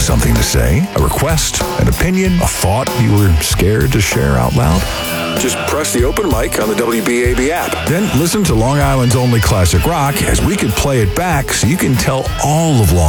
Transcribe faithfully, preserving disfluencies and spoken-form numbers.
something to say, a request, an opinion, a thought you were scared to share out loud? Just press the open mic on the W B A B app. Then listen to Long Island's only classic rock as we can play it back so you can tell all of Long